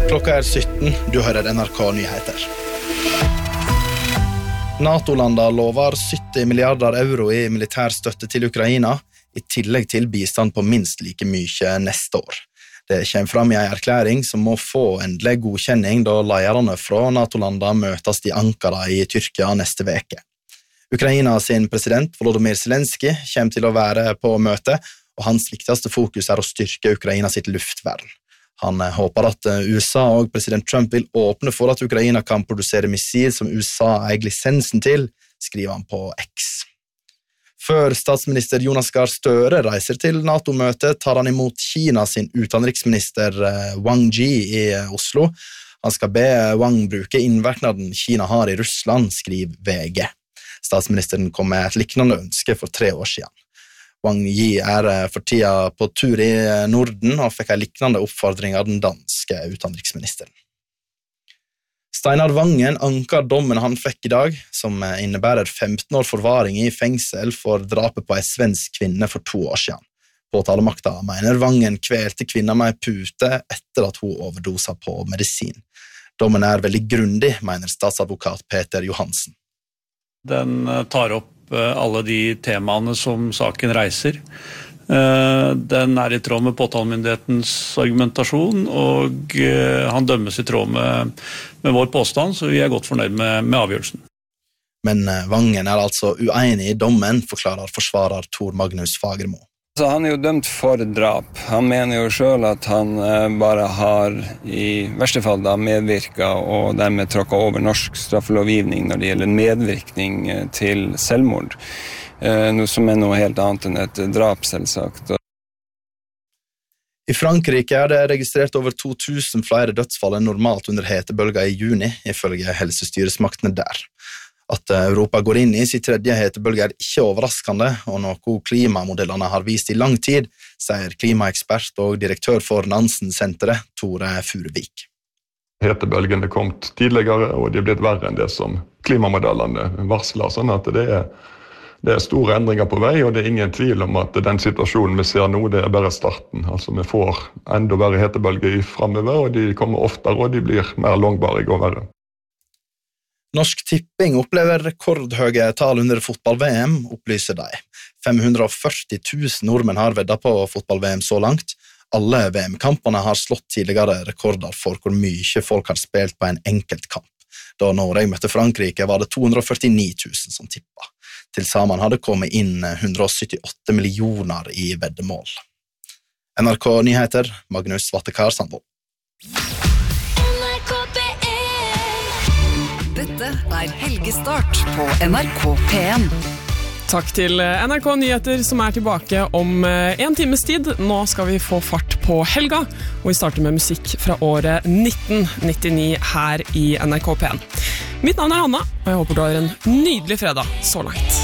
Klokka 17, du hører NRK Nyheter. NATO-landa lover 70 milliarder euro i militær støtte til Ukraina, i tillegg til bistand på minst like mye neste år. Det kommer fram i en erklæring som må få endelig godkjenning da lederne fra NATO-landa møtes i Ankara i Tyrkia neste veke. Ukraina sin president Volodymyr Zelensky kommer til å være på møte, og hans viktigste fokus å styrke Ukraina sitt luftvern. Han håper at USA og president Trump vil åpne for at Ukraina kan produsere missil som USA eier lisensen til, skriver han på X. Før statsminister Jonas Gahr Støre reiser til NATO-møtet, tar han imot Kina sin utenriksminister Wang Yi i Oslo. Han skal be Wang bruke innvirkningen Kina har i Russland, skriver VG. Statsministeren kom med et liknende ønske for 3 år siden. Wang Yi for tida på tur i Norden og fikk en liknende oppfordring av den danske utenriksministeren. Steinar Vangen anker dommen han fikk i dag, som innebærer 15 år forvaring i fengsel for drapet på en svensk kvinne for 2 år siden. Påtalemakta mener Vangen kvelte kvinna med en pute etter at hun overdosa på medisin. Dommen veldig grundig, mener statsadvokat Peter Johansen. Den tar opp alle de temaene som saken reiser. Den i tråd med påtalemyndighetens argumentasjon, og han dømmes i tråd med vår påstand, så vi godt fornøyd med avgjørelsen. Men Vangen altså uenig i dommen, forklarer forsvarer Tor Magnus Fagermo. Så han jo dømt for drap. Han mener jo selv at han bare har i verste fall da medvirket og dermed tråkket over norsk straffelovgivning når det gjelder medvirkning til selvmord. Noe som noe helt annet enn et drap, selvsagt. I Frankrike det registrert over 2000 flere dødsfall enn normalt under hetebølga i juni, ifølge helsestyresmaktene der. At Europa går inn i sin 3. hetebølge ikke overraskende, og noe klimamodellene har vist i lang tid, sier klimaekspert og direktør for Nansen-senteret, Tore Furuvik. Hetebølgen kommet tidligere, og de blitt verre enn det som klimamodellene varsler, sånn at det store endringer på vei, og det ingen tvil om at den situasjonen vi ser nå, det bare starten. Altså vi får enda verre hetebølger fremover, og de kommer oftere, og de blir mer langvarige og verre. Norsk Tipping opplever rekordhøye tall under fotball-VM, opplyser de. 540 000 nordmenn har veddet på fotball-VM så langt. Alle VM-kampene har slått tidligere rekorder for hvor mye folk har spilt på en enkelt kamp. Da Norge møtte Frankrike var det 249 000 som tippet. Til sammen hadde kommet inn 178 millioner i veddemål. NRK Nyheter, Magnus Vattekar Sandvold. Dette Helgestart på NRK P1. Takk til NRK Nyheter som tilbake om 1 times tid. Nå skal vi få fart på helga, og vi starter med musikk fra året 1999 her i NRK P1. Mitt navn Hanna, og jeg håper du har en nydelig fredag så langt.